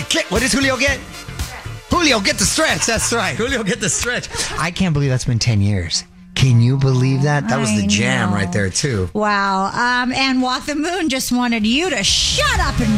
What does Julio get? Julio, get the stretch. That's right. Julio, get the stretch. I can't believe that's been 10 years. Can you believe that? That was the jam right there, too. Wow. And Walk the Moon just wanted you to shut up and